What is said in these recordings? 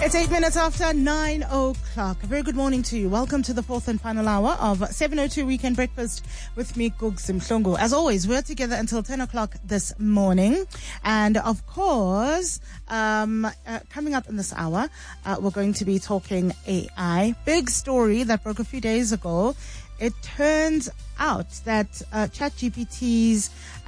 It's 8 minutes after 9 o'clock. A very good morning to you. Welcome to the fourth and final hour of 7:02 Weekend Breakfast with me, Gugs Mhlongo. As always, we're together until 10 o'clock this morning. And of course, coming up in this hour, we're going to be talking AI. Big story that broke a few days ago. It turns out that ChatGPT's,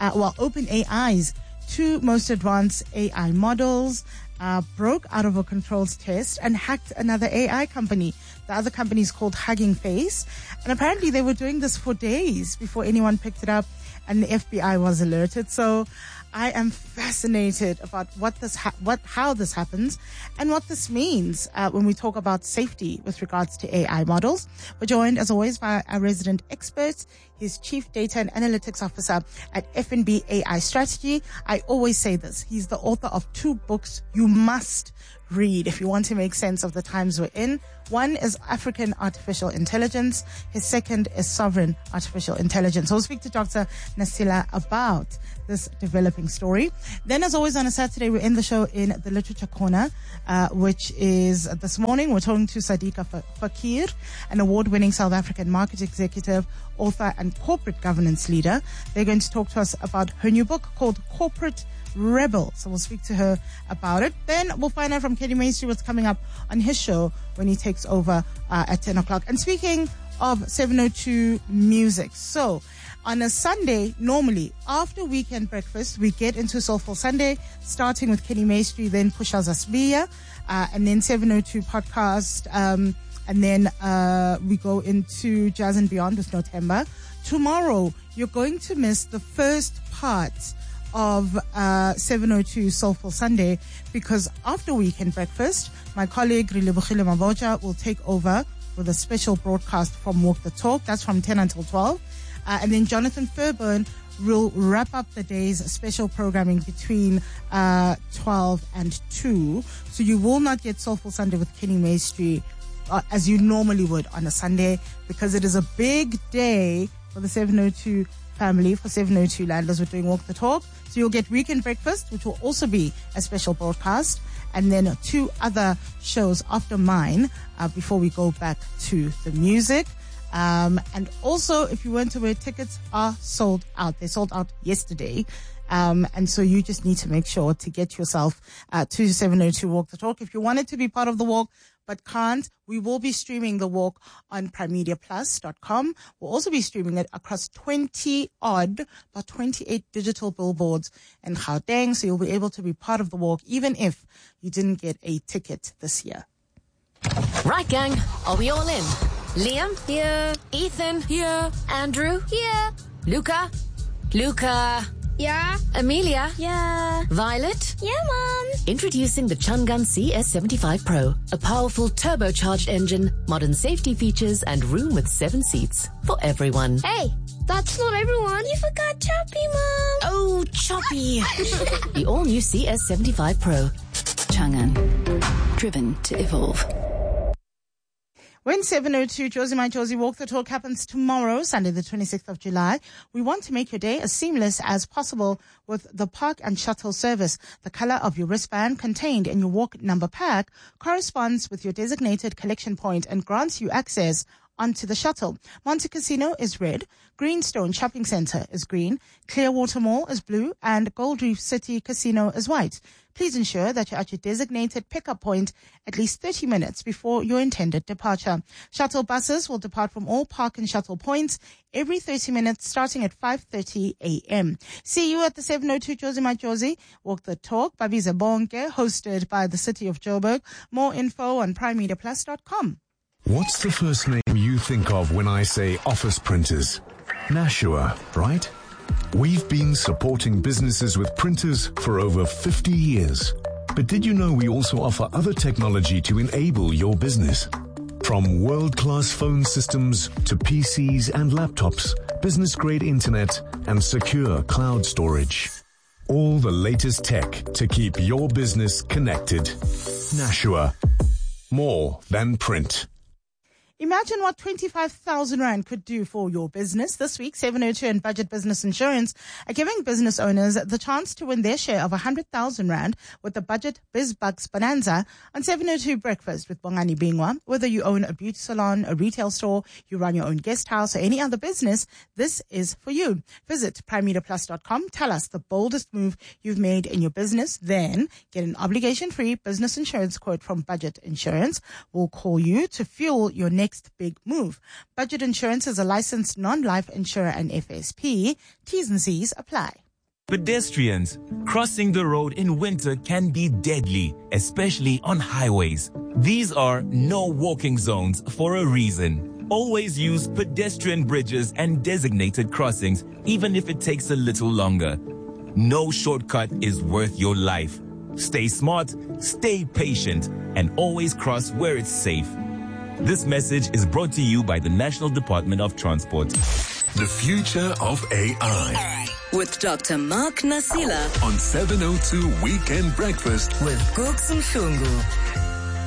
OpenAI's two most advanced AI models broke out of a controls test and hacked another AI company. The other company is called Hugging Face. And apparently they were doing this for days before anyone picked it up and the FBI was alerted. So I am fascinated about how this happens and what this means when we talk about safety with regards to AI models. We're joined, as always, by our resident expert. He's Chief Data and Analytics Officer at FNB AI Strategy. I always say this. He's the author of two books you must read if you want to make sense of the times we're in. One is African Artificial Intelligence. His second is Sovereign Artificial Intelligence. So we'll speak to Dr. Nasila about this developing story. Then, as always, on a Saturday, we end the show in the Literature Corner, which is this morning. We're talking to Sadiqa Fakir, an award-winning South African market executive, author, and corporate governance leader. They're going to talk to us about her new book called Corporate Rebel. So we'll speak to her about it. Then we'll find out from Kenny Maestri what's coming up on his show when he takes over at 10 o'clock. And speaking of 702 music, so on a Sunday, normally after weekend breakfast, we get into Soulful Sunday, starting with Kenny Maestri, then Pusha Zasbia, and then 702 podcast, and then we go into Jazz and Beyond with Notemba. Tomorrow, you're going to miss the first part of 702 Soulful Sunday, because after weekend breakfast, my colleague Rilebogile Mavoja will take over with a special broadcast from Walk the Talk. That's from 10 until 12. And then Jonathan Fairburn will wrap up the day's special programming between 12 and 2. So you will not get Soulful Sunday with Kenny Maestri as you normally would on a Sunday, because it is a big day for the 702 family, for 702 Landlords. We're doing Walk the Talk. So you'll get Weekend Breakfast, which will also be a special broadcast, and then two other shows after mine before we go back to the music. And also, if you weren't aware, tickets are sold out. They sold out yesterday. And so you just need to make sure to get yourself to 702 Walk the Talk. If you wanted to be part of the walk but can't, we will be streaming the walk on primemediaplus.com. We'll also be streaming it across about 28 digital billboards in Gauteng. So you'll be able to be part of the walk even if you didn't get a ticket this year. Right, gang. Are we all in? Liam? Here. Ethan? Here. Andrew? Here. Luca? Luca? Yeah. Amelia? Yeah. Violet? Yeah, Mom. Introducing the Chungun CS75 Pro, a powerful turbocharged engine, modern safety features, and room with 7 seats for everyone. Hey, that's not everyone. You forgot Choppy, Mom. Oh, Choppy. The all-new CS75 Pro. Chang'an, driven to evolve. When 702 Josie My Josie Walk the Talk happens tomorrow, Sunday the 26th of July, we want to make your day as seamless as possible with the Park and Shuttle service. The color of your wristband contained in your walk number pack corresponds with your designated collection point and grants you access onto the shuttle. Monte Casino is red, Greenstone Shopping Centre is green, Clearwater Mall is blue, and Gold Reef City Casino is white. Please ensure that you're at your designated pickup point at least 30 minutes before your intended departure. Shuttle buses will depart from all park and shuttle points every 30 minutes starting at 5:30 a.m. See you at the 702 Josie My Josie Walk the Talk, Babiza Bonke, hosted by the City of Joburg. More info on primemediaplus.com. What's the first name you think of when I say office printers? Nashua, right? We've been supporting businesses with printers for over 50 years. But did you know we also offer other technology to enable your business? From world-class phone systems to PCs and laptops, business-grade internet, and secure cloud storage. All the latest tech to keep your business connected. Nashua. More than print. Imagine what 25,000 Rand could do for your business. This week, 702 and Budget Business Insurance are giving business owners the chance to win their share of 100,000 Rand with the Budget BizBucks Bonanza on 702 Breakfast with Bongani Bingwa. Whether you own a beauty salon, a retail store, you run your own guest house, or any other business, this is for you. Visit primemeterplus.com. Tell us the boldest move you've made in your business. Then get an obligation-free business insurance quote from Budget Insurance. We'll call you to fuel your next big move. Budget Insurance is a licensed non-life insurer and FSP. T's and C's apply. Pedestrians, crossing the road in winter can be deadly, especially on highways. These are no walking zones for a reason. Always use pedestrian bridges and designated crossings, even if it takes a little longer. No shortcut is worth your life. Stay smart, stay patient, and always cross where it's safe. This message is brought to you by the National Department of Transport. The future of AI. With Dr. Mark Nasila On 702 Weekend Breakfast with Gugs Mhlungu.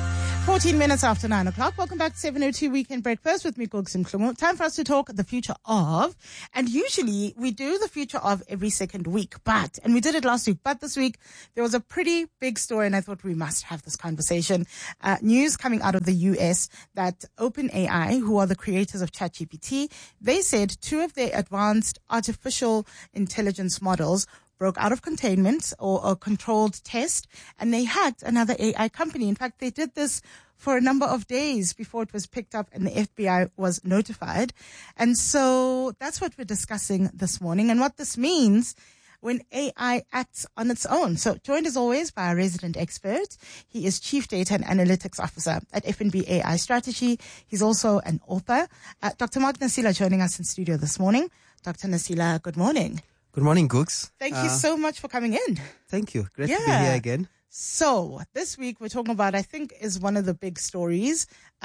14 minutes after 9 o'clock. Welcome back to 702 Weekend Breakfast with me, Gugs Mhlungu. Time for us to talk the future of. And usually we do the future of every second week. And we did it last week. But this week there was a pretty big story and I thought we must have this conversation. News coming out of the US that OpenAI, who are the creators of ChatGPT, they said two of their advanced artificial intelligence models broke out of containment or a controlled test, and they hacked another AI company. In fact, they did this for a number of days before it was picked up and the FBI was notified. And so that's what we're discussing this morning and what this means when AI acts on its own. So joined as always by our resident expert. He is Chief Data and Analytics Officer at FNB AI Strategy. He's also an author. Dr. Mark Nasila joining us in studio this morning. Dr. Nasila, good morning. Good morning, Gugs. Thank you so much for coming in. Thank you. Great to be here again. So this week we're talking about, I think, is one of the big stories.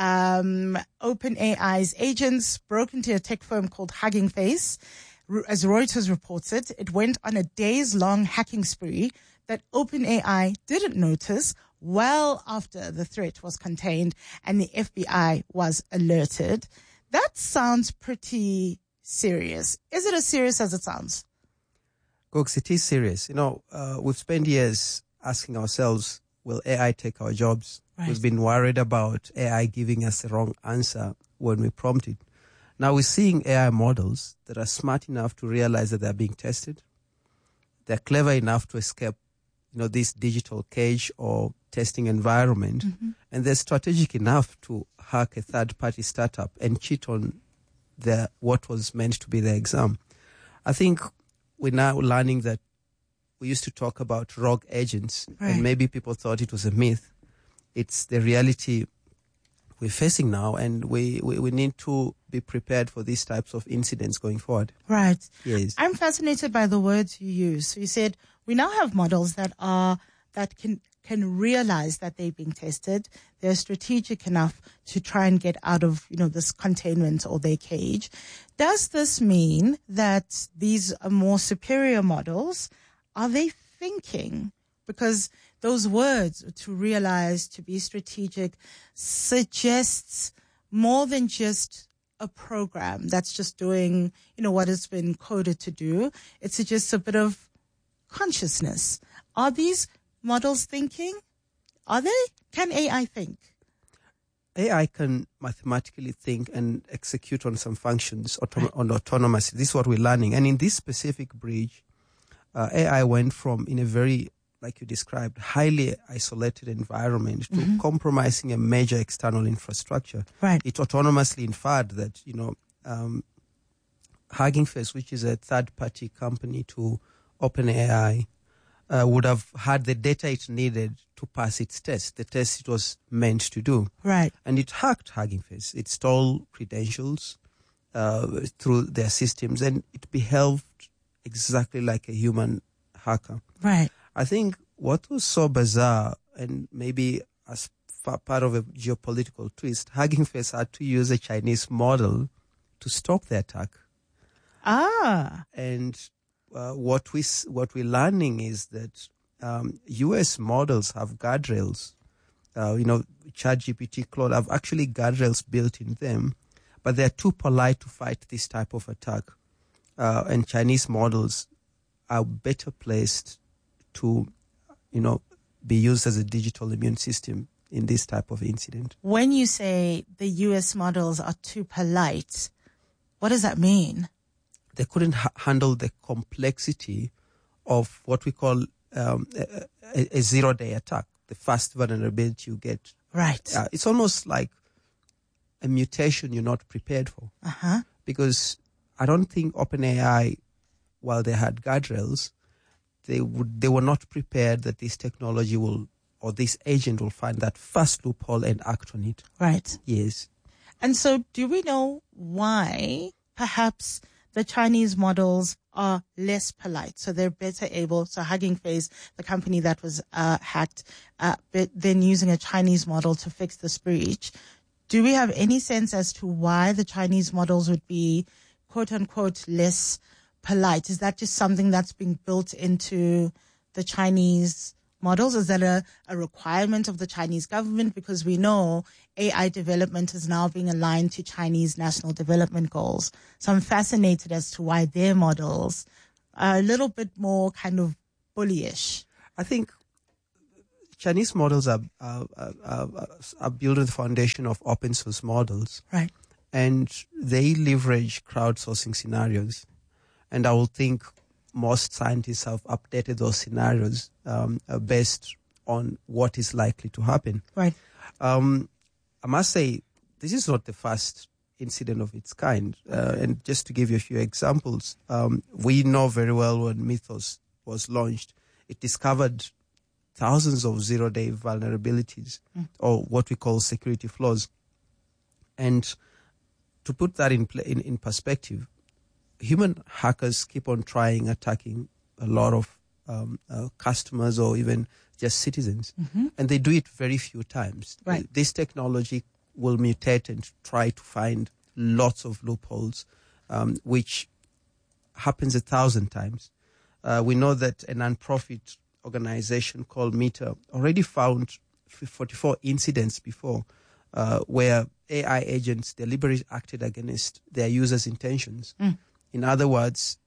OpenAI's agents broke into a tech firm called Hugging Face. As Reuters reported, it went on a days-long hacking spree that OpenAI didn't notice well after the threat was contained and the FBI was alerted. That sounds pretty serious. Is it as serious as it sounds? Folks, it is serious. We've spent years asking ourselves, will AI take our jobs? Right. We've been worried about AI giving us the wrong answer when we prompt it. Now we're seeing AI models that are smart enough to realize that they're being tested. They're clever enough to escape, this digital cage or testing environment. Mm-hmm. And they're strategic enough to hack a third-party startup and cheat on what was meant to be the exam. I think we're now learning that we used to talk about rogue agents, right, and maybe people thought it was a myth. It's the reality we're facing now, and we need to be prepared for these types of incidents going forward. Right. Yes. I'm fascinated by the words you use. So you said we now have models that can realize that they're being tested. They're strategic enough to try and get out of, this containment or their cage. Does this mean that these are more superior models? Are they thinking? Because those words, to realize, to be strategic, suggests more than just a program that's just doing, what it's been coded to do. It suggests a bit of consciousness. Are these models thinking? Are they? Can AI think? AI can mathematically think and execute on some functions on autonomous. This is what we're learning. And in this specific breach, AI went from, in a very, like you described, highly isolated environment to compromising a major external infrastructure. Right. It autonomously inferred that, Hugging Face, which is a third-party company to OpenAI, would have had the data it needed to pass its test, the test it was meant to do. Right. And it hacked Hugging Face. It stole credentials through their systems, and it behaved exactly like a human hacker. Right. I think what was so bizarre, and maybe as part of a geopolitical twist, Hugging Face had to use a Chinese model to stop the attack. And what we're learning is that U.S. models have guardrails ChatGPT, Claude, have actually guardrails built in them, but they're too polite to fight this type of attack. And Chinese models are better placed to, be used as a digital immune system in this type of incident. When you say the US models are too polite, what does that mean? They couldn't handle the complexity of what we call a zero-day attack, the first vulnerability you get. Right. It's almost like a mutation you're not prepared for. Uh-huh. Because I don't think OpenAI, while they had guardrails, they were not prepared that this technology or this agent will find that first loophole and act on it. Right. Yes. And so do we know why perhaps the Chinese models are less polite? So they're better able, so Hugging Face, the company that was hacked, but then using a Chinese model to fix this breach. Do we have any sense as to why the Chinese models would be, quote unquote, less polite? Is that just something that's being built into the Chinese models? Is that a requirement of the Chinese government? Because we know AI development is now being aligned to Chinese national development goals. So I'm fascinated as to why their models are a little bit more kind of bullyish. I think Chinese models are built on the foundation of open source models. Right. And they leverage crowdsourcing scenarios. And I will think most scientists have updated those scenarios based on what is likely to happen. Right. I must say, this is not the first incident of its kind. And just to give you a few examples, we know very well when Mythos was launched, it discovered thousands of zero-day vulnerabilities, or what we call security flaws. And to put that in perspective, human hackers keep on trying attacking a lot of customers or even just citizens. Mm-hmm. And they do it very few times. Right. This technology will mutate and try to find lots of loopholes, which happens 1,000 times. We know that a non-profit organization called Meta already found 44 incidents before where AI agents deliberately acted against their users' intentions. In other words,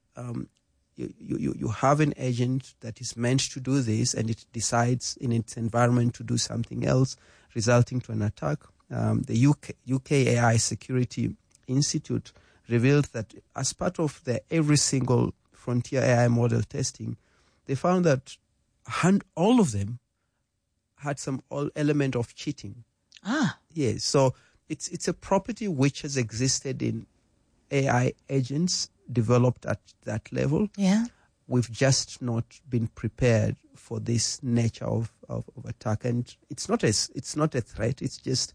you have an agent that is meant to do this, and it decides in its environment to do something else, resulting to an attack. The UK AI Security Institute revealed that as part of their every single frontier AI model testing, they found that all of them had some element of cheating. Yes, so it's a property which has existed in AI agents developed at that level. Yeah. We've just not been prepared for this nature of attack, and it's not a threat. It's just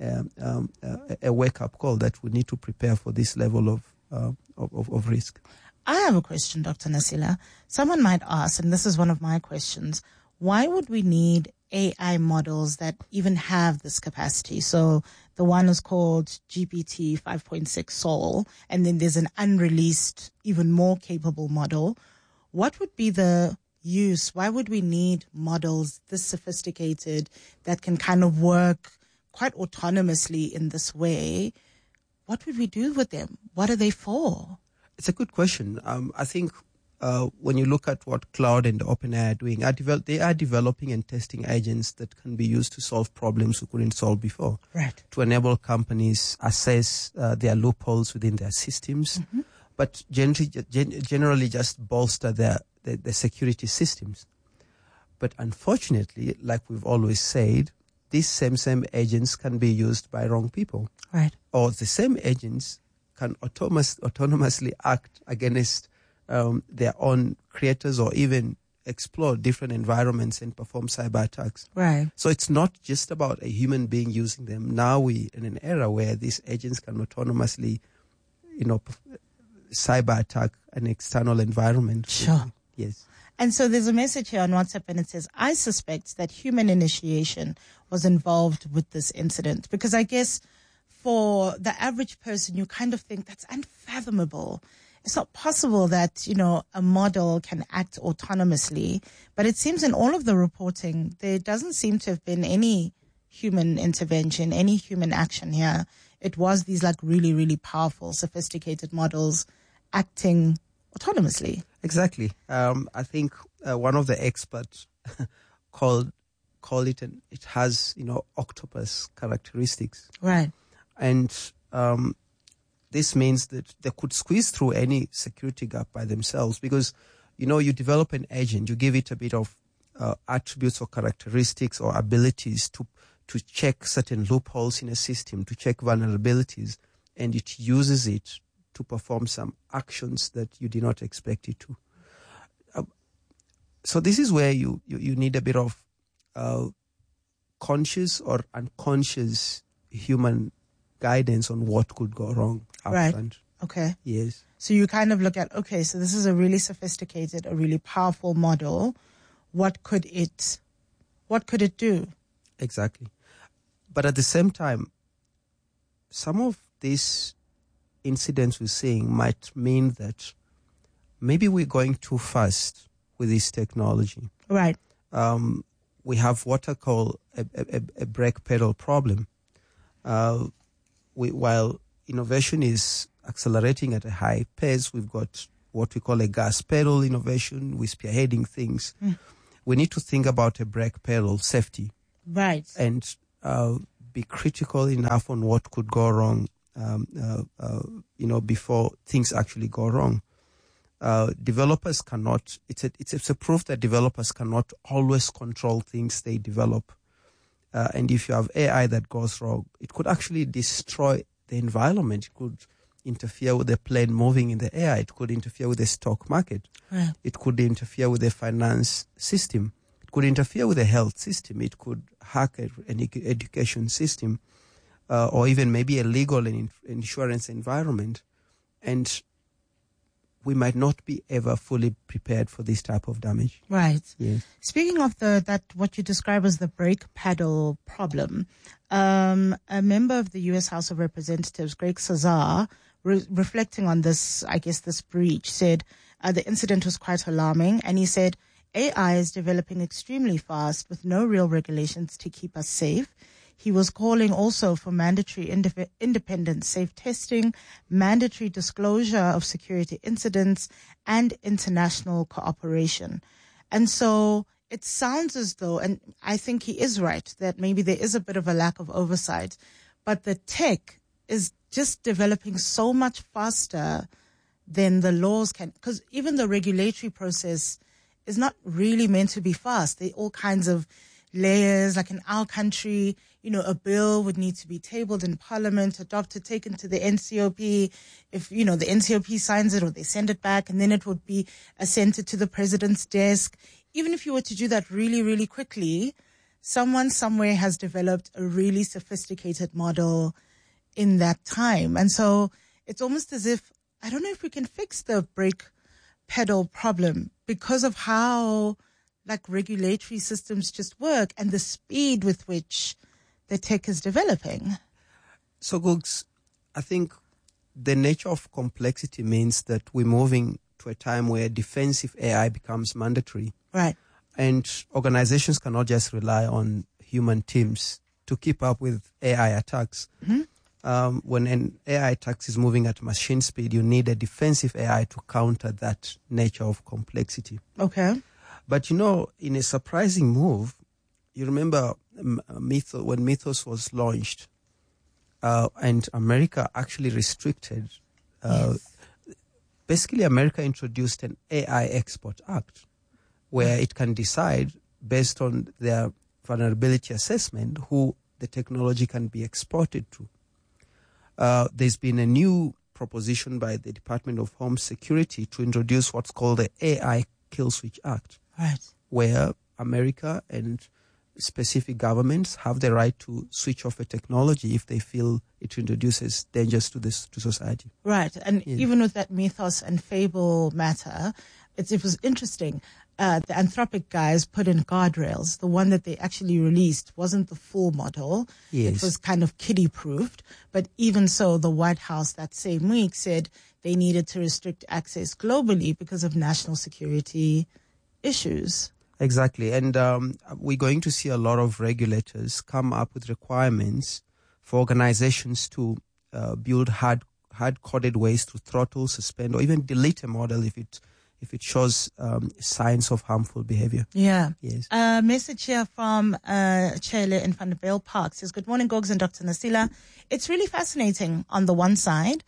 a wake up call that we need to prepare for this level of risk. I have a question, Dr. Nasila. Someone might ask, and this is one of my questions: why would we need AI models that even have this capacity? So the one is called GPT 5.6 Sol, and then there's an unreleased, even more capable model. What would be the use? Why would we need models this sophisticated that can kind of work quite autonomously in this way? What would we do with them? What are they for? It's a good question. I think when you look at what Cloud and OpenAI are doing, they are developing and testing agents that can be used to solve problems we couldn't solve before. Right. To enable companies assess their loopholes within their systems, but generally just bolster their security systems. But unfortunately, like we've always said, these same agents can be used by wrong people. Right. Or the same agents can autonomously act against their own creators, or even explore different environments and perform cyber attacks. Right. So it's not just about a human being using them. Now we in an era where these agents can autonomously, cyber attack an external environment. Sure. Yes. And so there's a message here on WhatsApp, and it says, I suspect that human initiation was involved with this incident, because I guess for the average person, you kind of think that's unfathomable. It's not possible that, a model can act autonomously. But it seems in all of the reporting, there doesn't seem to have been any human intervention, any human action here. It was these like really, really powerful, sophisticated models acting autonomously. Exactly. I think one of the experts call it, and it has, octopus characteristics. Right. And this means that they could squeeze through any security gap by themselves because, you develop an agent, you give it a bit of attributes or characteristics or abilities to check certain loopholes in a system, to check vulnerabilities, and it uses it to perform some actions that you did not expect it to. So this is where you need a bit of conscious or unconscious human guidance on what could go wrong up Right. front. Okay. Yes. So you kind of look at, okay, so this is a really sophisticated, a really powerful model. What could it do? Exactly. But at the same time, some of these incidents we're seeing might mean that maybe we're going too fast with this technology. Right. We have what I call a brake pedal problem. While innovation is accelerating at a high pace, we've got what we call a gas pedal innovation. We're spearheading things. We need to think about a brake pedal safety. Right. And be critical enough on what could go wrong, before things actually go wrong. Developers cannot. It's a proof that developers cannot always control things they develop. And if you have AI that goes wrong, it could actually destroy the environment. It could interfere with the plane moving in the air. It could interfere with the stock market. Right. It could interfere with the finance system. It could interfere with the health system. It could hack an education system, or even maybe a legal and insurance environment. And we might not be ever fully prepared for this type of damage. Right. Yes. Speaking of that what you describe as the brake pedal problem, a member of the U.S. House of Representatives, Greg Casar, reflecting on this, this breach, said the incident was quite alarming, and he said, AI is developing extremely fast with no real regulations to keep us safe. He was calling also for mandatory independent safe testing, mandatory disclosure of security incidents, and international cooperation. And so it sounds as though, and I think he is right, that maybe there is a bit of a lack of oversight, but the tech is just developing so much faster than the laws can, because even the regulatory process is not really meant to be fast. There are all kinds of layers. Like in our country, a bill would need to be tabled in Parliament, adopted, taken to the NCOP. If, the NCOP signs it or they send it back, and then it would be sent to the president's desk. Even if you were to do that really, really quickly, someone somewhere has developed a really sophisticated model in that time. And so it's almost as if, I don't know if we can fix the brake pedal problem because of how regulatory systems just work and the speed with which the tech is developing. So, Googs, I think the nature of complexity means that we're moving to a time where defensive AI becomes mandatory. Right. And organizations cannot just rely on human teams to keep up with AI attacks. Mm-hmm. When an AI attack is moving at machine speed, you need a defensive AI to counter that nature of complexity. Okay. But, in a surprising move, you remember when Mythos was launched, and America actually restricted, basically America introduced an AI Export Act where it can decide based on their vulnerability assessment who the technology can be exported to. There's been a new proposition by the Department of Home Security to introduce what's called the AI Kill Switch Act. Right. Where America and specific governments have the right to switch off a technology if they feel it introduces dangers to society. Right. And even with that Mythos and Fable matter, it was interesting. The Anthropic guys put in guardrails. The one that they actually released wasn't the full model. Yes. It was kind of kiddie-proofed. But even so, the White House that same week said they needed to restrict access globally because of national security issues. Exactly. And we're going to see a lot of regulators come up with requirements for organizations to build hard-coded ways to throttle, suspend, or even delete a model if it shows signs of harmful behavior. Yeah. Yes. Message here from Chele in Vanderbilt Park says, good morning, Gogs and Dr. Nasila. It's really fascinating on the one side.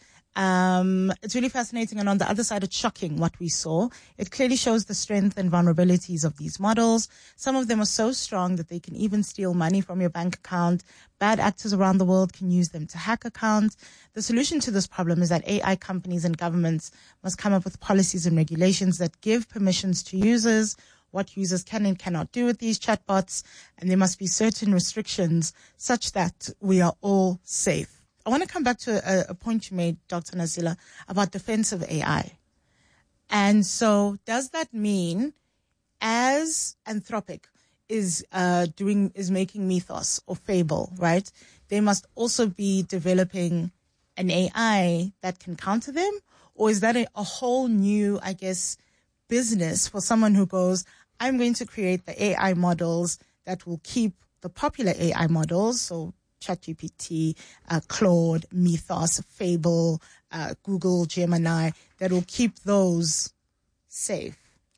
It's really fascinating. And on the other side, it's shocking what we saw. It clearly shows the strength and vulnerabilities of these models. Some of them are so strong that they can even steal money from your bank account. Bad actors around the world can use them to hack accounts. The solution to this problem is that AI companies and governments must come up with policies and regulations that give permissions to users, what users can and cannot do with these chatbots, and there must be certain restrictions such that we are all safe. I want to come back to a point you made, Dr. Nasila, about defensive AI. And so does that mean as Anthropic is making Mythos or Fable, right? They must also be developing an AI that can counter them? Or is that a whole new, I guess, business for someone who goes, I'm going to create the AI models that will keep the popular AI models, so ChatGPT, Claude, Mythos, Fable, Google, Gemini, that will keep those safe?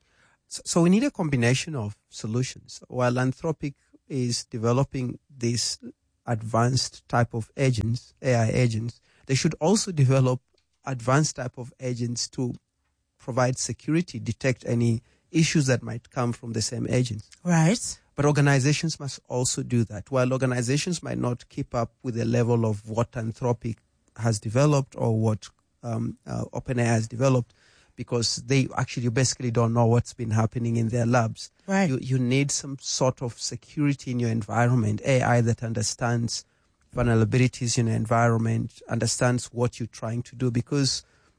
So we need a combination of solutions. While Anthropic is developing this advanced type of agents, AI agents, they should also develop advanced type of agents to provide security, detect any issues that might come from the same agents. Right. But organizations must also do that. While organizations might not keep up with the level of what Anthropic has developed or what OpenAI has developed, because you basically don't know what's been happening in their labs. Right. You need some sort of security in your environment, AI that understands vulnerabilities in your environment, understands what you're trying to do, because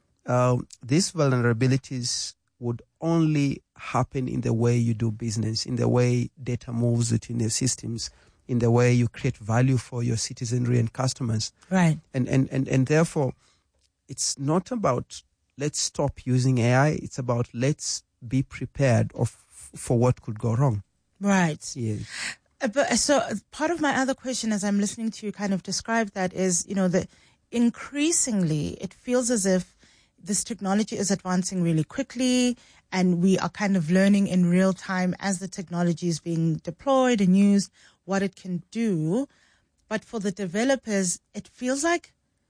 these vulnerabilities would only happen in the way you do business, in the way data moves within your systems, in the way you create value for your citizenry and customers. Right. And therefore, it's not about let's stop using AI. It's about let's be prepared for what could go wrong. Right. Yes. But so part of my other question as I'm listening to you kind of describe that is, that increasingly it feels as if this technology is advancing really quickly and we are kind of learning in real time as the technology is being deployed and used what it can do. But for the developers, it feels like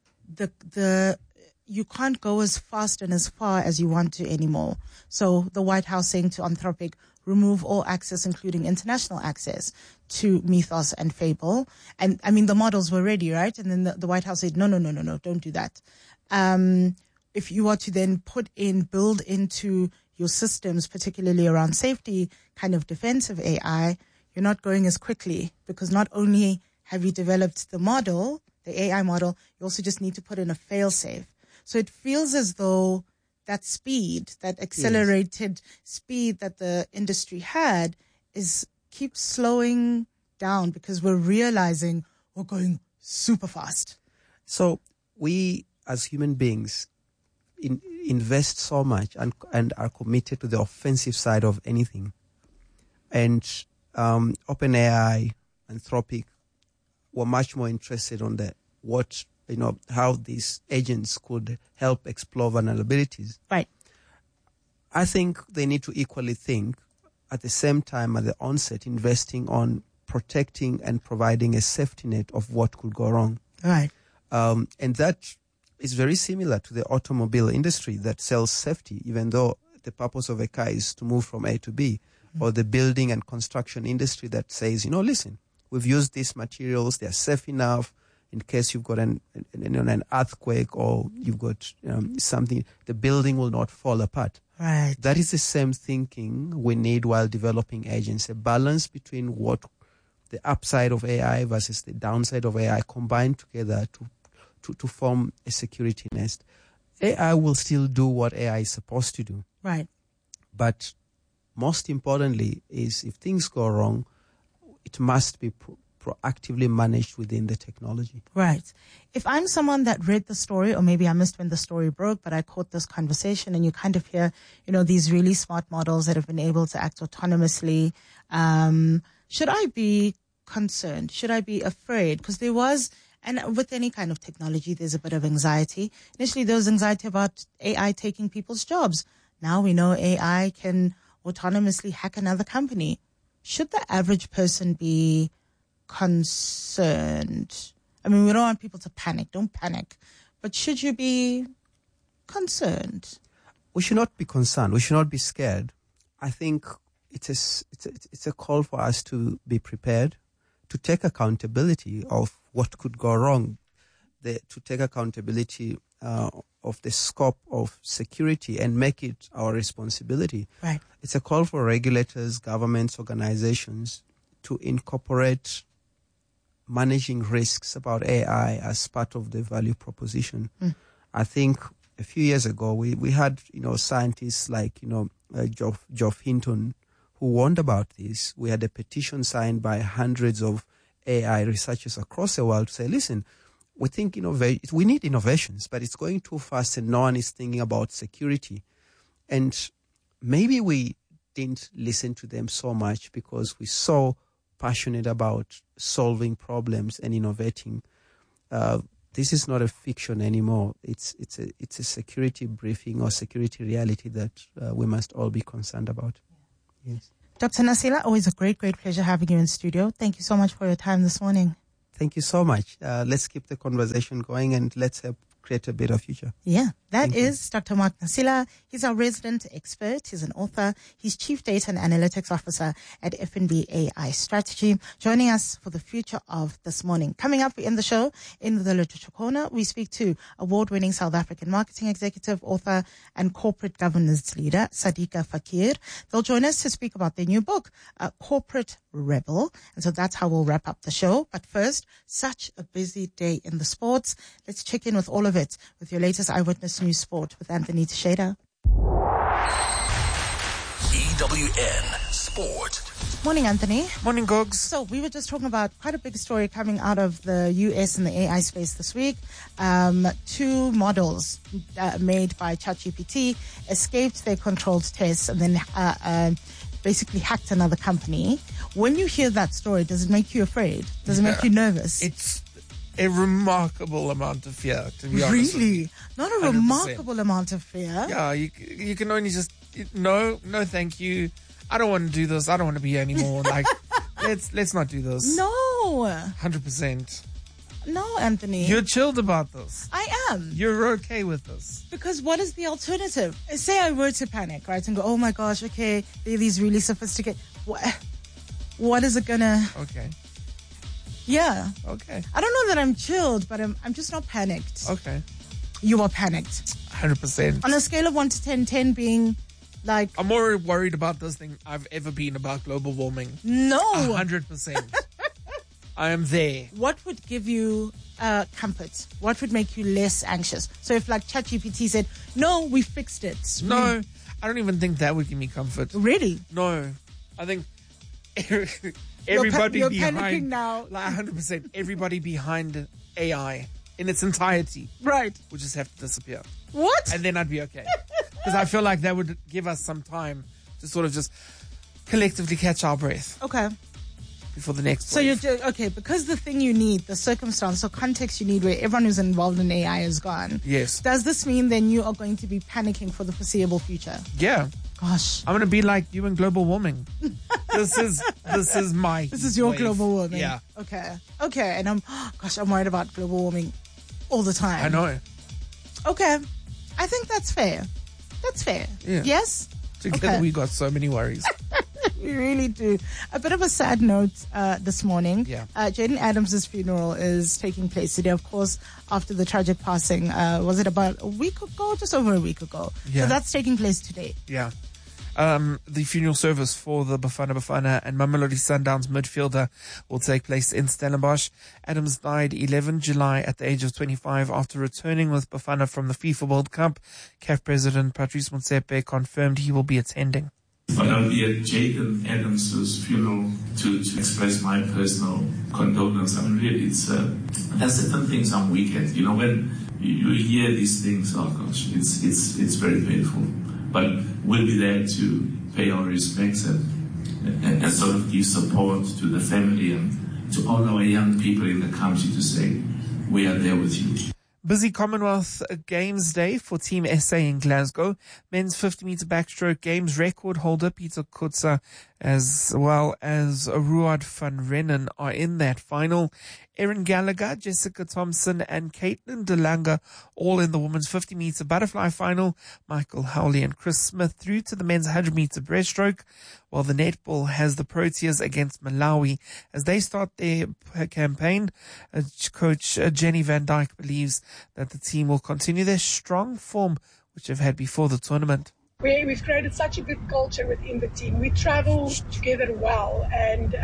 you can't go as fast and as far as you want to anymore. So the White House saying to Anthropic, remove all access, including international access, to Mythos and Fable. And I mean, the models were ready, right? And then the White House said, no, don't do that. If you are to then build into your systems, particularly around safety, kind of defensive AI, you're not going as quickly, because not only have you developed the model, the AI model, you also just need to put in a fail-safe. So it feels as though that speed, that accelerated speed that the industry had keeps slowing down because we're realizing we're going super fast. So we as human beings invest so much and are committed to the offensive side of anything. And OpenAI, Anthropic were much more interested on how these agents could help explore vulnerabilities. Right. I think they need to equally think at the same time at the onset, investing on protecting and providing a safety net of what could go wrong. Right. And that is very similar to the automobile industry that sells safety, even though the purpose of a car is to move from A to B, or the building and construction industry that says, listen, we've used these materials, they're safe enough in case you've got an earthquake or you've got something, the building will not fall apart. Right. That is the same thinking we need while developing agents, a balance between what the upside of AI versus the downside of AI combined together to form a security nest. AI will still do what AI is supposed to do. Right. But most importantly is if things go wrong, it must be proactively managed within the technology. Right. If I'm someone that read the story, or maybe I missed when the story broke, but I caught this conversation, and you kind of hear, these really smart models that have been able to act autonomously, should I be concerned? Should I be afraid? Because and with any kind of technology, there's a bit of anxiety. Initially, there was anxiety about AI taking people's jobs. Now we know AI can autonomously hack another company. Should the average person be concerned? I mean, we don't want people to panic. Don't panic. But should you be concerned? We should not be concerned. We should not be scared. I think it's a call for us to be prepared, to take accountability of what could go wrong, to take accountability of the scope of security and make it our responsibility. Right. It's a call for regulators, governments, organizations to incorporate managing risks about AI as part of the value proposition. I think a few years ago we had scientists like Geoff Hinton who warned about this. We had a petition signed by hundreds of AI researchers across the world to say, listen, we think we need innovations, but it's going too fast and no one is thinking about security. And maybe we didn't listen to them so much because we're so passionate about solving problems and innovating. This is not a fiction anymore. It's a security briefing or security reality that we must all be concerned about. Yes. Dr. Nasila, always a great, great pleasure having you in studio. Thank you so much for your time this morning. Thank you so much. Let's keep the conversation going and let's help create a better future. Yeah, that is Dr. Mark Nasila. He's our resident expert. He's an author. He's Chief Data and Analytics Officer at FNB AI Strategy, joining us for the future of this morning. Coming up in the show, in the Literature Corner, we speak to award-winning South African marketing executive, author, and corporate governance leader, Sadiqa Fakir. They'll join us to speak about their new book, Corporate Rebel. And so that's how we'll wrap up the show. But first, such a busy day in the sports. Let's check in with all of it with your latest Eyewitness News Sport with Anthony Teixeira. EWN Sport. Morning, Anthony. Morning, Gogs. So we were just talking about quite a big story coming out of the US and the AI space this week. Two models made by ChatGPT escaped their controlled tests and then basically hacked another company. When you hear that story, does it make you afraid? Does it make you nervous? It's a remarkable amount of fear, to be honest. Really? Not a 100%. Remarkable amount of fear? Yeah, you can only just, no, thank you. I don't want to do this. I don't want to be here anymore. Like, let's not do this. No. 100%. No, Anthony. You're chilled about this. I am. You're okay with this. Because what is the alternative? Say I were to panic, right, and go, oh my gosh, okay, they're these really sophisticated. What is it gonna? Okay. Yeah. Okay. I don't know that I'm chilled, but I'm just not panicked. Okay. You are panicked. 100%. On a scale of 1 to 10, 10 being like... I'm more worried about this than I've ever been about global warming. No. 100%. I am there. What would give you comfort? What would make you less anxious? So if like ChatGPT said, no, we fixed it. No, I don't even think that would give me comfort. Really? No. I think everybody you're behind... panicking now. Like 100%. Everybody behind AI in its entirety. Right. Would just have to disappear. What? And then I'd be okay. Because I feel like that would give us some time to sort of just collectively catch our breath. Okay. Before the next So wave. you're okay, because the thing you need, the circumstance or context you need where everyone who's involved in AI is gone. Yes. Does this mean then you are going to be panicking for the foreseeable future? Yeah. Gosh. I'm going to be like you in global warming. This is my This is your wave. global warming. Yeah. Okay. And I'm worried about global warming all the time. I know. Okay. I think that's fair. That's fair. Yeah. Yes? Together we got so many worries. We really do. A bit of a sad note this morning. Yeah. Jaden Adams' funeral is taking place today, of course, after the tragic passing. Was it about a week ago? Just over a week ago. Yeah. So that's taking place today. Yeah. The funeral service for the Bafana and Mamelodi Sundowns midfielder will take place in Stellenbosch. Adams died 11 July at the age of 25 after returning with Bafana from the FIFA World Cup. CAF President Patrice Motsepe confirmed he will be attending. But I'll be at Jaden Adams' funeral to express my personal condolence. I mean, really, there's certain things on weekends. You know, when you hear these things, oh gosh, it's very painful. But we'll be there to pay our respects and sort of give support to the family and to all our young people in the country to say, we are there with you. Busy Commonwealth Games Day for Team SA in Glasgow. Men's 50-meter backstroke games record holder Peter Kutsa as well as Ruad van Rennen are in that final. Erin Gallagher, Jessica Thompson and Caitlin DeLanga all in the women's 50-meter butterfly final. Michael Howley and Chris Smith through to the men's 100-meter breaststroke, while the netball has the Proteas against Malawi as they start their campaign. Coach Jenny Van Dyke believes that the team will continue their strong form which they've had before the tournament. We've created such a good culture within the team. We travel together well, and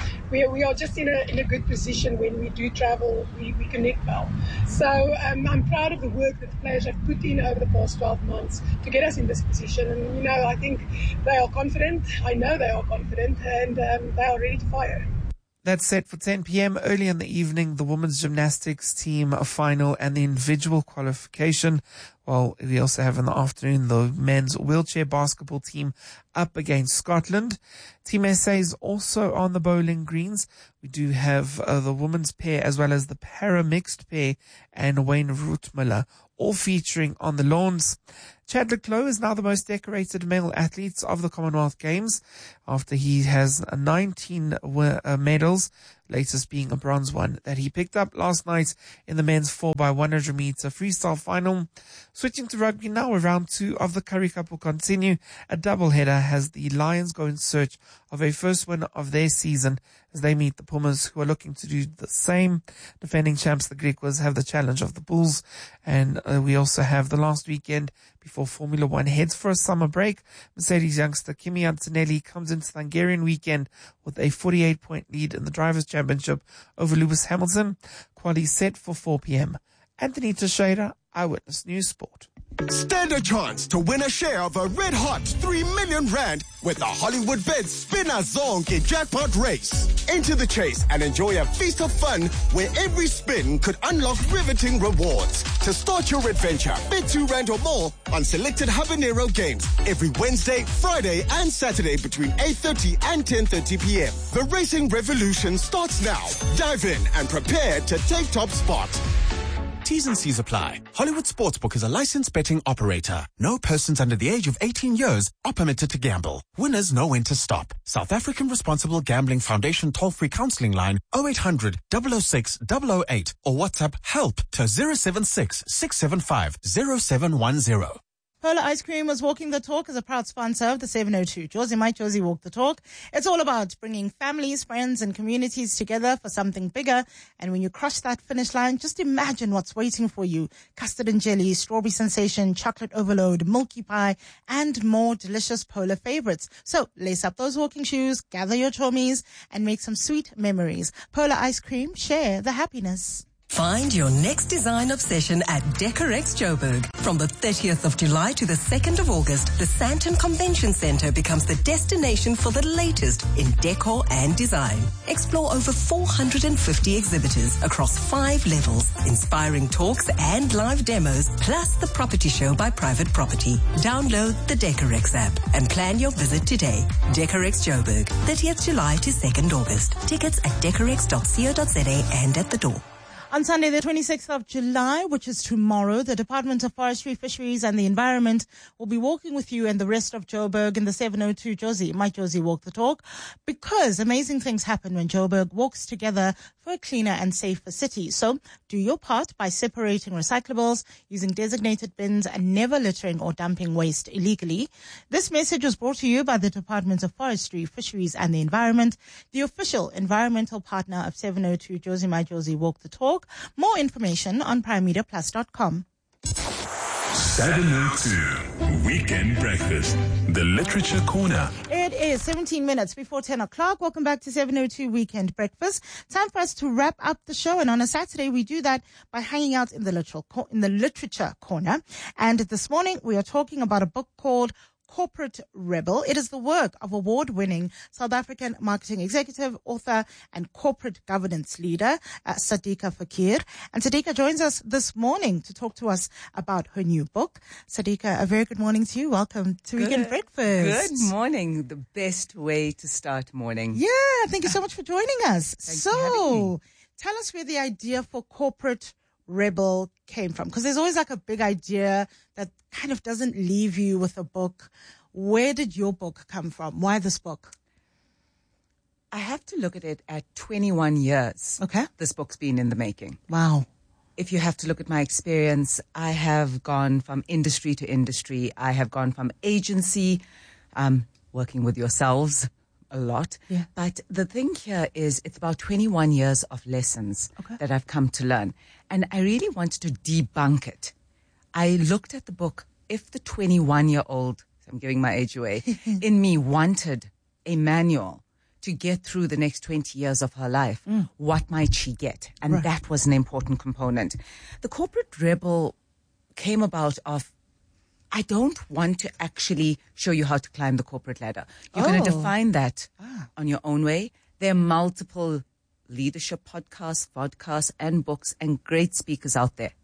we are just in a good position when we do travel. We connect well. So I'm proud of the work that the players have put in over the past 12 months to get us in this position. And, you know, I think they are confident. I know they are confident, and they are ready to fire. That's set for 10 p.m. early in the evening, the women's gymnastics team final and the individual qualification. Well, we also have in the afternoon the men's wheelchair basketball team up against Scotland. Team SA is also on the bowling greens. We do have the women's pair as well as the para-mixed pair and Wayne Rootmiller all featuring on the lawns. Chadwick Lowe is now the most decorated male athlete of the Commonwealth Games after he has 19 medals, latest being a bronze one that he picked up last night in the men's 4x100 meter freestyle final. Switching to rugby now, round 2 of the Currie Cup will continue. A doubleheader has the Lions go in search of a first win of their season as they meet the Pumas, who are looking to do the same. Defending champs, the Griquas, have the challenge of the Bulls. And we also have the last weekend before Formula One heads for a summer break. Mercedes youngster Kimi Antonelli comes into the Hungarian weekend with a 48-point lead in the Drivers' Championship over Lewis Hamilton. Quali set for 4 p.m. Anthony Teixeira, Eyewitness News Sport. Stand a chance to win a share of a red-hot 3 million rand with the Hollywood Bet Spinner Zonke jackpot race. Enter the chase and enjoy a feast of fun where every spin could unlock riveting rewards. To start your adventure, bet 2 rand or more on selected Habanero games every Wednesday, Friday and Saturday between 8:30 and 10:30 p.m. The racing revolution starts now. Dive in and prepare to take top spot. T's and C's apply. Hollywood Sportsbook is a licensed betting operator. No persons under the age of 18 years are permitted to gamble. Winners know when to stop. South African Responsible Gambling Foundation toll-free counseling line 0800 006 008 or WhatsApp help to 076 675 0710. Polar Ice Cream was walking the talk as a proud sponsor of the 702. Josie Might Josie Walk the Talk. It's all about bringing families, friends and communities together for something bigger. And when you cross that finish line, just imagine what's waiting for you. Custard and jelly, strawberry sensation, chocolate overload, milky pie, and more delicious Polar favorites. So lace up those walking shoes, gather your chommies, and make some sweet memories. Polar Ice Cream, share the happiness. Find your next design obsession at Decorex Joburg. From the 30th of July to the 2nd of August, the Sandton Convention Centre becomes the destination for the latest in decor and design. Explore over 450 exhibitors across 5 levels, inspiring talks and live demos, plus the property show by Private Property. Download the Decorex app and plan your visit today. Decorex Joburg, 30th July to 2nd August. Tickets at decorex.co.za and at the door. On Sunday, the 26th of July, which is tomorrow, the Department of Forestry, Fisheries and the Environment will be walking with you and the rest of Joburg in the 702 Josie, my Josie Walk the Talk, because amazing things happen when Joburg walks together for a cleaner and safer city. So do your part by separating recyclables, using designated bins and never littering or dumping waste illegally. This message was brought to you by the Department of Forestry, Fisheries and the Environment, the official environmental partner of 702 Josie, my Josie Walk the Talk. More information on primemediaplus.com. 702 Weekend Breakfast, the Literature Corner. It is 17 minutes before 10 o'clock. Welcome back to 702 Weekend Breakfast. Time for us to wrap up the show. And on a Saturday, we do that by hanging out in the Literature Corner. And this morning, we are talking about a book called Corporate Rebel. It is the work of award-winning South African marketing executive, author, and corporate governance leader, Sadika Fakir. And Sadika joins us this morning to talk to us about her new book. Sadika, a very good morning to you. Welcome to Weekend Breakfast. Good morning. The best way to start morning. Yeah, thank you so much for joining us. Thanks for having me. Tell us where the idea for Corporate Rebel came from, because there's always like a big idea that kind of doesn't leave you with a book. Where did your book come from? Why this book? I have to look at it at 21 years. Okay. This book's been in the making. Wow. If you have to look at my experience, I have gone from industry to industry. I have gone from agency, working with yourselves a lot. Yeah. But the thing here is it's about 21 years of lessons that I've come to learn. And I really wanted to debunk it. I looked at the book. If the 21-year-old, I'm giving my age away, in me wanted a manual to get through the next 20 years of her life, what might she get? And that was an important component. The Corporate Rebel came about of, I don't want to actually show you how to climb the corporate ladder. You're going to define that on your own way. There are multiple leadership podcasts, and books and great speakers out there.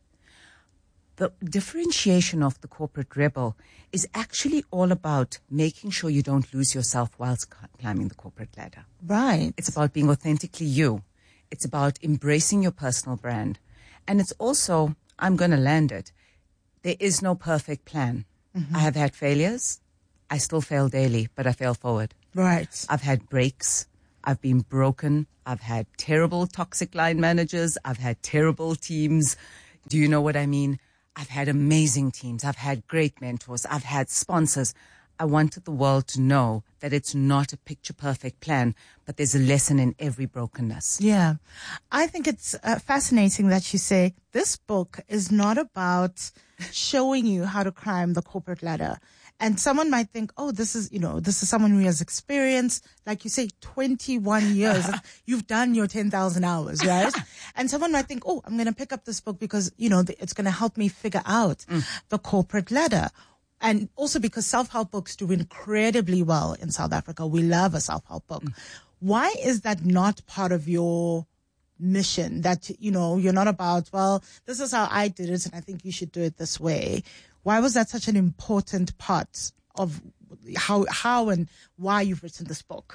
The differentiation of the Corporate Rebel is actually all about making sure you don't lose yourself whilst climbing the corporate ladder. Right. It's about being authentically you. It's about embracing your personal brand. And it's also, I'm going to land it, there is no perfect plan. I have had failures. I still fail daily, but I fail forward. Right. I've had breaks. I've been broken. I've had terrible toxic line managers. I've had terrible teams. Do you know what I mean? I've had amazing teams. I've had great mentors. I've had sponsors. I wanted the world to know that it's not a picture-perfect plan, but there's a lesson in every brokenness. Yeah. I think it's fascinating that you say this book is not about showing you how to climb the corporate ladder. And someone might think, oh, this is someone who has experience, like you say, 21 years. You've done your 10,000 hours, right? And someone might think, oh, I'm going to pick up this book because, it's going to help me figure out the corporate ladder. And also because self-help books do incredibly well in South Africa. We love a self-help book. Why is that not part of your mission? That, you're not about, well, this is how I did it and I think you should do it this way. Why was that such an important part of how and why you've written this book?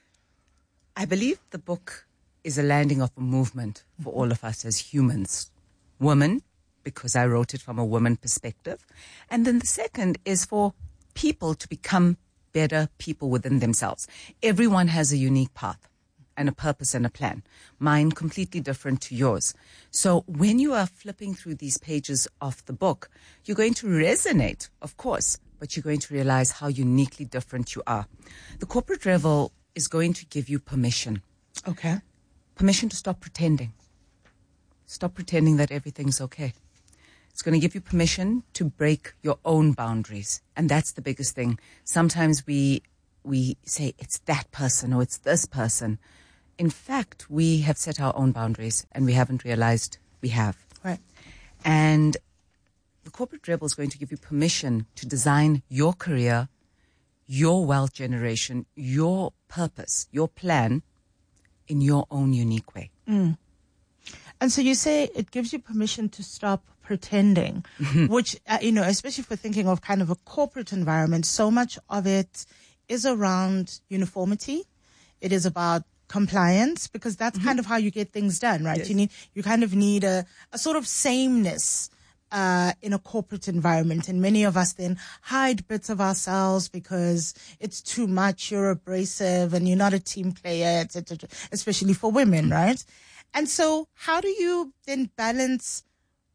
I believe the book is a landing of a movement for all of us as humans. Women, because I wrote it from a woman perspective. And then the second is for people to become better people within themselves. Everyone has a unique path and a purpose and a plan. Mine completely different to yours. So when you are flipping through these pages of the book, you're going to resonate, of course, but you're going to realize how uniquely different you are. The Corporate Rebel is going to give you permission. Okay. Permission to stop pretending. Stop pretending that everything's okay. It's going to give you permission to break your own boundaries. And that's the biggest thing. Sometimes we say it's that person or it's this person. In fact, we have set our own boundaries and we haven't realized we have. Right. And the Corporate Rebel is going to give you permission to design your career, your wealth generation, your purpose, your plan in your own unique way. And so you say it gives you permission to stop pretending, which, especially if we're thinking of kind of a corporate environment, so much of it is around uniformity. It is about compliance, because that's kind of how you get things done, right? Yes. You kind of need a sort of sameness in a corporate environment. And many of us then hide bits of ourselves because it's too much, you're abrasive and you're not a team player, etc., especially for women, right? And so how do you then balance,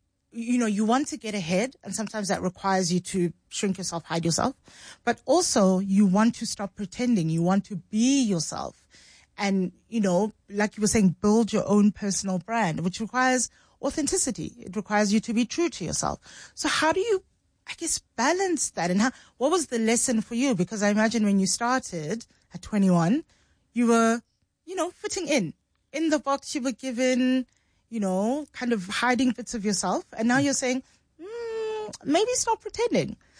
you want to get ahead, and sometimes that requires you to shrink yourself, hide yourself, but also you want to stop pretending. You want to be yourself. And, like you were saying, build your own personal brand, which requires authenticity. It requires you to be true to yourself. So how do you, balance that? And what was the lesson for you? Because I imagine when you started at 21, you were, fitting in the box you were given, kind of hiding bits of yourself. And now you're saying, maybe stop pretending.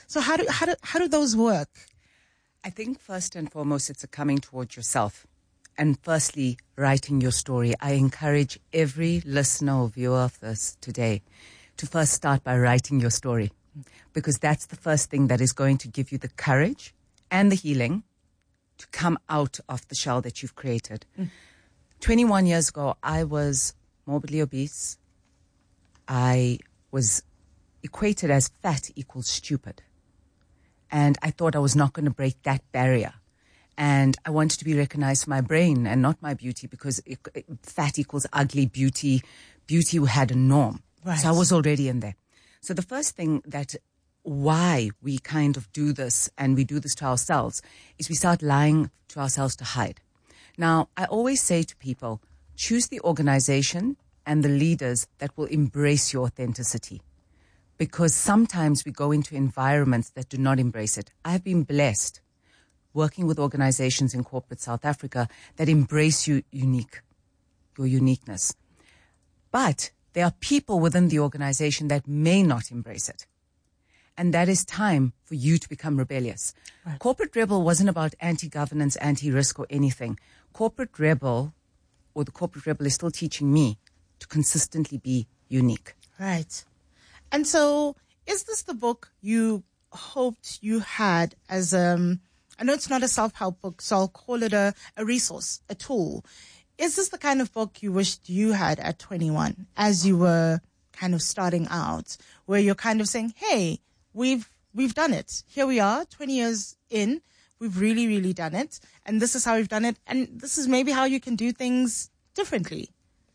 So how do those work? I think first and foremost, it's a coming towards yourself. And firstly, writing your story. I encourage every listener or viewer of this today to first start by writing your story, because that's the first thing that is going to give you the courage and the healing to come out of the shell that you've created. 21 years ago, I was morbidly obese. I was equated as fat equals stupid. And I thought I was not going to break that barrier. And I wanted to be recognized for my brain and not my beauty, because fat equals ugly, beauty had a norm. Right. So I was already in there. So the first thing why we kind of do this, and we do this to ourselves, is we start lying to ourselves to hide. Now, I always say to people, choose the organization and the leaders that will embrace your authenticity. Because sometimes we go into environments that do not embrace it. I've been blessed working with organizations in corporate South Africa that embrace your uniqueness. But there are people within the organization that may not embrace it. And that is time for you to become rebellious. Right. Corporate Rebel wasn't about anti-governance, anti-risk, or anything. Corporate Rebel, or the Corporate Rebel, is still teaching me to consistently be unique. Right. And so, is this the book you hoped you had as I know it's not a self-help book, so I'll call it a resource, a tool. Is this the kind of book you wished you had at 21 as you were kind of starting out, where you're kind of saying, hey, we've done it. Here we are, 20 years in. We've really, really done it. And this is how we've done it. And this is maybe how you can do things differently.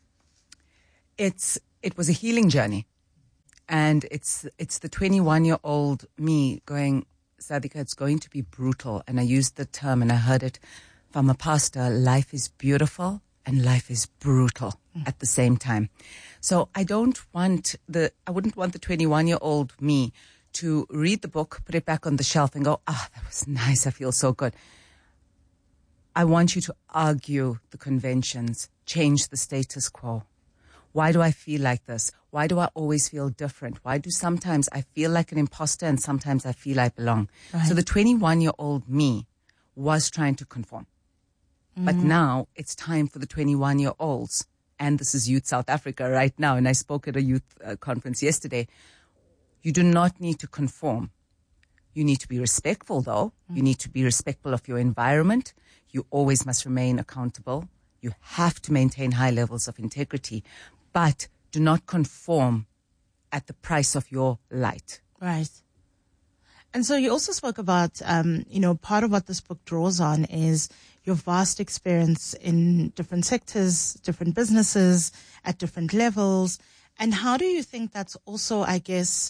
It was a healing journey. And it's the 21-year-old me going, Sadika, it's going to be brutal. And I used the term, and I heard it from a pastor, life is beautiful and life is brutal at the same time. So I wouldn't want the 21-year-old me to read the book, put it back on the shelf and go, that was nice, I feel so good. I want you to argue the conventions, change the status quo. Why do I feel like this? Why do I always feel different? Why do sometimes I feel like an imposter and sometimes I feel I belong? Right. So the 21-year-old me was trying to conform. But now it's time for the 21-year-olds, and this is Youth South Africa right now, and I spoke at a youth conference yesterday. You do not need to conform. You need to be respectful, though. You need to be respectful of your environment. You always must remain accountable. You have to maintain high levels of integrity, but do not conform at the price of your light. Right. And so you also spoke about, part of what this book draws on is your vast experience in different sectors, different businesses, at different levels. And how do you think that's also, I guess,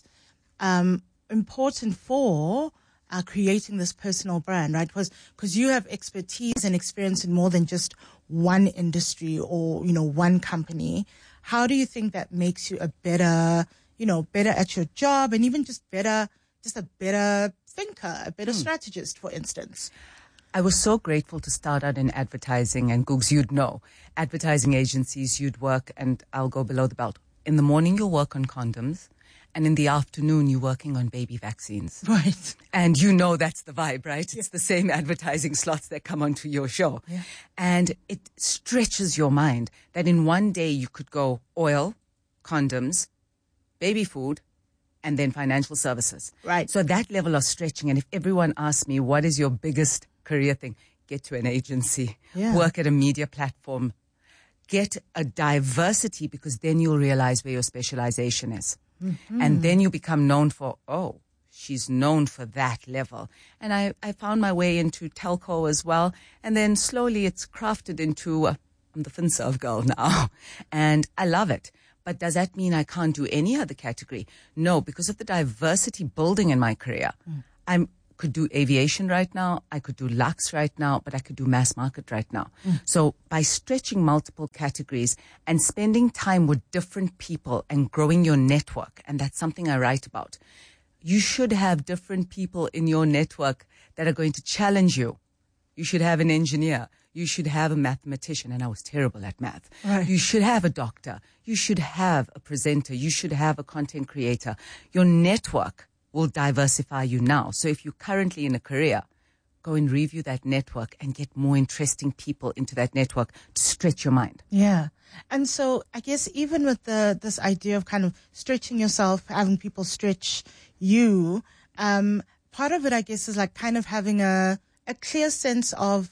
important for creating this personal brand, right? Because you have expertise and experience in more than just one industry or, one company. How do you think that makes you a better at your job, and even just a better thinker, a better strategist, for instance? I was so grateful to start out in advertising, and Googs, you'd know, advertising agencies, you'd work, and I'll go below the belt. In the morning, you'll work on condoms, and in the afternoon, you're working on baby vaccines. Right. And that's the vibe, right? Yeah. It's the same advertising slots that come onto your show. Yeah. And it stretches your mind that in one day you could go oil, condoms, baby food, and then financial services. Right. So that level of stretching, and if everyone asks me, what is your biggest career thing? Get to an agency, work at a media platform, get a diversity, because then you'll realize where your specialization is. Mm-hmm. And then you become known for, she's known for that level. And I found my way into telco as well. And then slowly it's crafted into, I'm the FinServe girl now. And I love it. But does that mean I can't do any other category? No, because of the diversity building in my career. I could do aviation right now. I could do Lux right now, but I could do mass market right now. So by stretching multiple categories and spending time with different people and growing your network, and that's something I write about, you should have different people in your network that are going to challenge you. You should have an engineer. You should have a mathematician, and I was terrible at math. Right. You should have a doctor. You should have a presenter. You should have a content creator. Your network will diversify you now. So if you're currently in a career, go and review that network and get more interesting people into that network to stretch your mind. Yeah. And so I guess even with this idea of kind of stretching yourself, having people stretch you, part of it, I guess, is like kind of having a clear sense of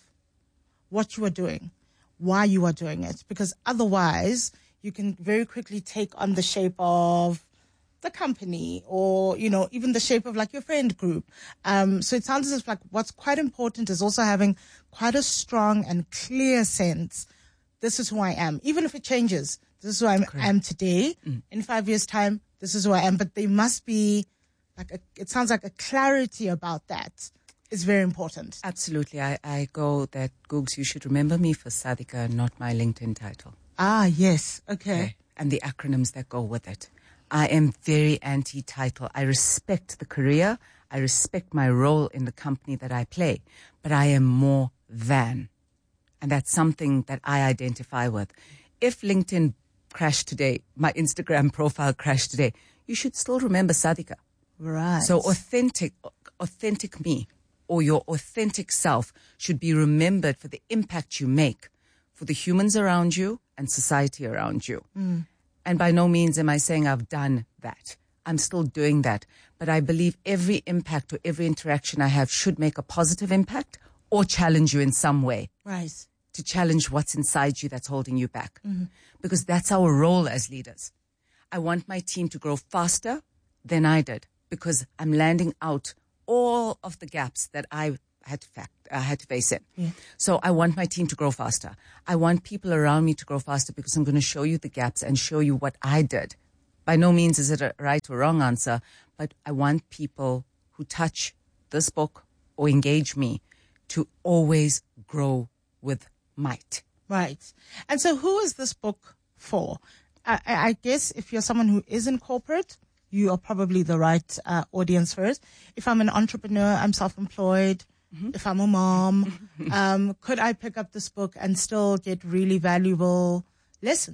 what you are doing, why you are doing it, because otherwise you can very quickly take on the shape of the company or, you know, even the shape of like your friend group. So it sounds as if like what's quite important is also having quite a strong and clear sense. This is who I am. Even if it changes, this is who I am today. In 5 years' time, this is who I am. But there must be like it sounds like a clarity about that is very important. Absolutely. I go that, Googs, you should remember me for Sadika, not my LinkedIn title. Ah, yes. Okay. And the acronyms that go with it. I am very anti-title. I respect the career. I respect my role in the company that I play. But I am more than. And that's something that I identify with. If LinkedIn crashed today, my Instagram profile crashed today, you should still remember Sadika. Right. So authentic me or your authentic self should be remembered for the impact you make for the humans around you and society around you. And by no means am I saying I've done that. I'm still doing that. But I believe every impact or every interaction I have should make a positive impact or challenge you in some way. Right. To challenge what's inside you that's holding you back. Because that's our role as leaders. I want my team to grow faster than I did because I'm landing out all of the gaps that I had to face in. Yeah. So I want my team to grow faster. I want people around me to grow faster because I'm going to show you the gaps and show you what I did. By no means is it a right or wrong answer, but I want people who touch this book or engage me to always grow with might. Right. And so who is this book for? I guess if you're someone who is in corporate, you are probably the right audience for it. If I'm an entrepreneur, I'm self-employed. If I'm a mom, could I pick up this book and still get really valuable lessons?